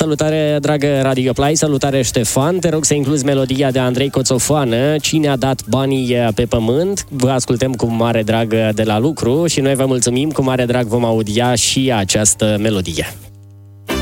salutare, dragă Radio Play, salutare, Ștefan. Te rog să incluzi melodia de Andrei Coțofană, Cine a dat banii pe pământ. Vă ascultăm cu mare drag de la lucru și noi vă mulțumim, cu mare drag vom audia și această melodie.